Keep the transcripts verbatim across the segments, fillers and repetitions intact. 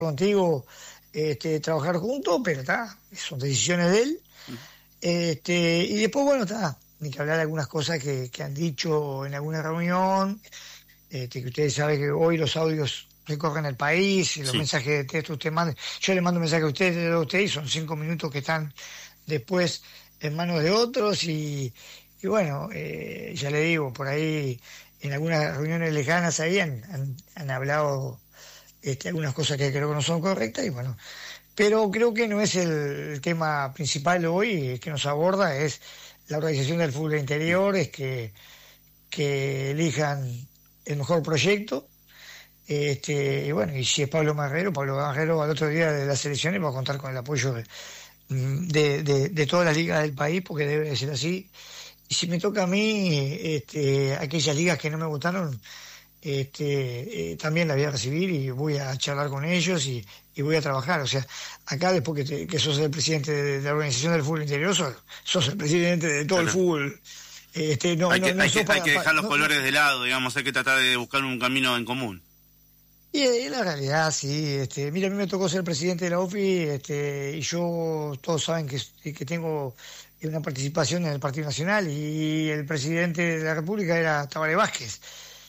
contigo este, trabajar juntos, pero está, son decisiones de él. Este, y después, bueno, está, ni que hablar de algunas cosas que, que han dicho en alguna reunión, este, que ustedes saben que hoy los audios recorren el país, y los sí. mensajes de texto usted manda, yo le mando un mensaje a usted, a usted, y son cinco minutos que están después en manos de otros, y, y bueno, eh, ya le digo, por ahí en algunas reuniones lejanas ahí han, han, han hablado este, algunas cosas que creo que no son correctas, y bueno, pero creo que no es el, el tema principal hoy que nos aborda, es la organización del fútbol interior, es que, que elijan el mejor proyecto. Este, y bueno, y si es Pablo Marrero, Pablo Marrero al otro día de las elecciones va a contar con el apoyo de, de, de, de todas las ligas del país, porque debe de ser así. Y si me toca a mí, este, aquellas ligas que no me gustaron, este, eh, también las voy a recibir y voy a charlar con ellos y, y voy a trabajar. O sea, acá después que, te, que sos el presidente de la Organización del Fútbol Interior, sos, sos el presidente de todo claro. el fútbol. Este, no, hay que, no, no hay que, para, hay que dejar los no, colores de lado, digamos, hay que tratar de buscar un camino en común. Y en la realidad, sí. Este, mira, a mí me tocó ser presidente de la O F I, este, y yo, todos saben que, que tengo una participación en el Partido Nacional, y el presidente de la República era Tabaré Vázquez,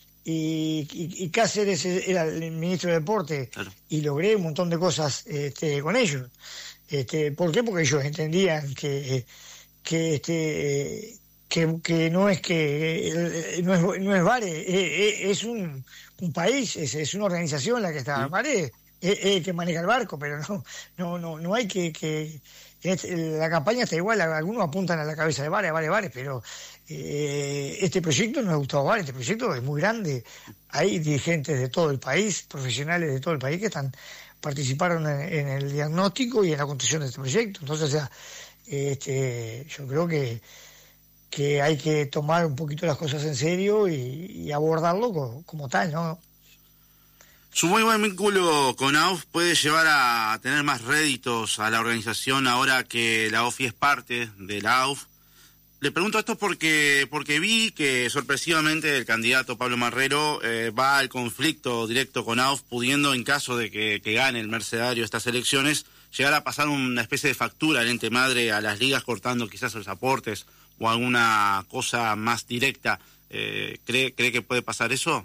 y, y, y Cáceres era el ministro de Deporte, claro. y logré un montón de cosas este, con ellos. Este, ¿Por qué? Porque ellos entendían que, que este... Que, que no es que no es, no es Vare, es, es un, un país, es, es una organización la que está. Sí. Vare es, es el que maneja el barco, pero no no no no hay que, que la campaña está igual, algunos apuntan a la cabeza de Vare, Vare, Vare, pero eh, este proyecto no es Gustavo Vare, este proyecto es muy grande. Hay dirigentes de todo el país, profesionales de todo el país que están participaron en, en el diagnóstico y en la construcción de este proyecto. Entonces, o sea, este, yo creo que que hay que tomar un poquito las cosas en serio y, y abordarlo como, como tal, ¿no? Su muy buen vínculo con A U F puede llevar a tener más réditos a la organización ahora que la O F I es parte de la A U F. Le pregunto esto porque porque vi que sorpresivamente el candidato Pablo Marrero eh, va al conflicto directo con A U F, pudiendo, en caso de que, que gane el Mercedario estas elecciones, llegar a pasar una especie de factura al ente madre a las ligas, cortando quizás los aportes o alguna cosa más directa. Eh, ¿cree, ¿Cree que puede pasar eso?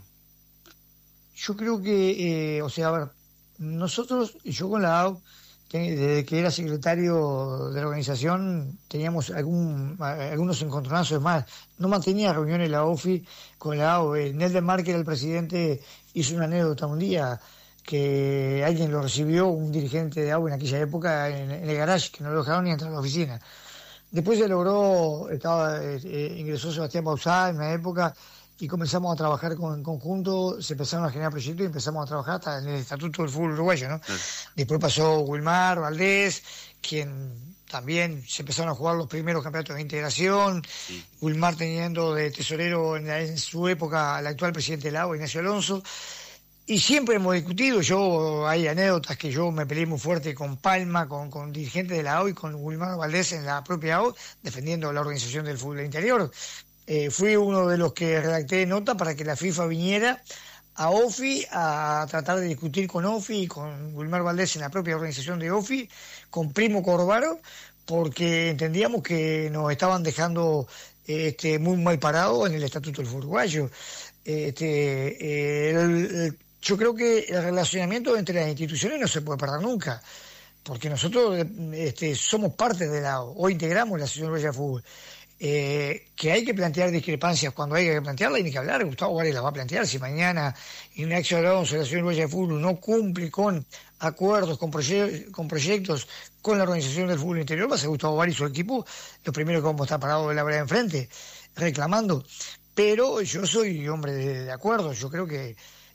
Yo creo que, eh, o sea, a ver, nosotros, y yo con la A U, desde que era secretario de la organización, teníamos algún, algunos encontronazos más. No mantenía reuniones la O F I con la A U. Nelder Marker, el presidente, hizo una anécdota un día que alguien lo recibió, un dirigente de A U en aquella época, en, en el garage, que no lo dejaron ni entrar a la oficina. Después se logró, estaba, eh, ingresó Sebastián Bauzá en una época y comenzamos a trabajar con, en conjunto, se empezaron a generar proyectos y empezamos a trabajar hasta en el Estatuto del Fútbol Uruguayo, ¿no? Sí. Después pasó Wilmar Valdés, quien también se empezaron a jugar los primeros campeonatos de integración, sí. Wilmar teniendo de tesorero en, la, en su época al actual presidente de la A U, Ignacio Alonso. Y siempre hemos discutido, yo hay anécdotas que yo me peleé muy fuerte con Palma, con, con dirigentes de la A U y con Wilmar Valdés en la propia A U, defendiendo la organización del fútbol interior. Eh, fui uno de los que redacté nota para que la FIFA viniera a O F I a tratar de discutir con O F I y con Wilmar Valdés en la propia organización de O F I, con Primo Corvaro, porque entendíamos que nos estaban dejando este, muy mal parados en el Estatuto del Fútbol Uruguayo. Este, eh, el, el, Yo creo que el relacionamiento entre las instituciones no se puede perder nunca, porque nosotros este, somos parte de la A U, hoy integramos la Asociación Uruguaya de Fútbol. Eh, que hay que plantear discrepancias cuando hay que plantearlas, y ni que hablar, Gustavo Vare las va a plantear. Si mañana Ignacio Alonso de la Asociación Uruguaya de Fútbol no cumple con acuerdos, con, proye- con proyectos con la organización del fútbol interior, va a ser Gustavo Vare y su equipo los primeros que vamos a estar parados de la vereda enfrente, reclamando. Pero yo soy hombre de, de acuerdo, yo creo que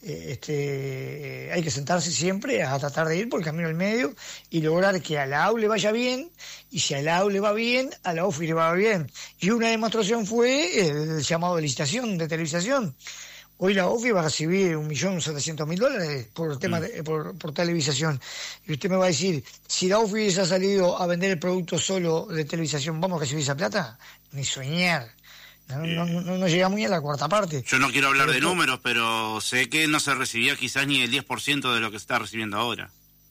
Este, hay que sentarse siempre a tratar de ir por el camino del medio y lograr que a la A U le vaya bien, y si a la A U le va bien, a la O F I le va bien. Y una demostración fue el llamado de licitación de televisación. Hoy la O F I va a recibir un millón setecientos mil dólares por tema de, por, por televisación. Y usted me va a decir, si la O F I se ha salido a vender el producto solo de televisación, ¿vamos a recibir esa plata? Ni soñar. No, no, no, no llegamos ni a la cuarta parte. Yo no quiero hablar pero de números, pero sé que no se recibía quizás ni el diez por ciento de lo que se está recibiendo ahora.